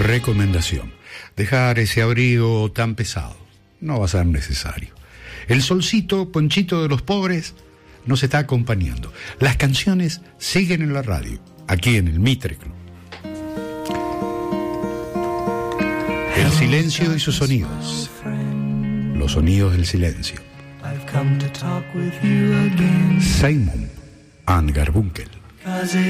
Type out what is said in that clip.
Recomendación: dejar ese abrigo tan pesado. No va a ser necesario. El solcito, ponchito de los pobres, nos está acompañando. Las canciones siguen en la radio, aquí en el Mitre Club. El silencio y sus sonidos. Los sonidos del silencio. Simon and Garfunkel.